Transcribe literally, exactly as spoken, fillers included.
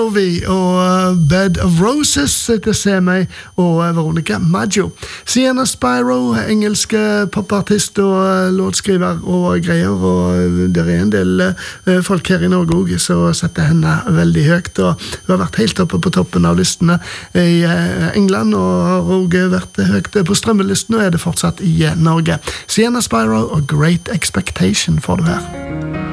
Vi og Bed of Roses til Semei og Veronica Maggio. Sienna Spyro, engelske popartist og låtskriver og greier, og det er en del folk her i Norge også, så setter henne veldig høyt, og hun har vært helt oppe på toppen av listene i England, og har også vært høyt på strømmelisten, og er det fortsatt i Norge. Sienna Spyro og Great Expectation får du her.